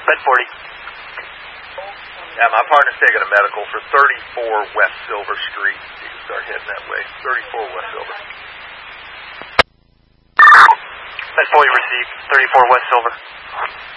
Med 40. Yeah, my partner's taking a medical for 34 West Silver Street. You can start heading that way. 34 West Silver. Med 40 received. 34 West Silver.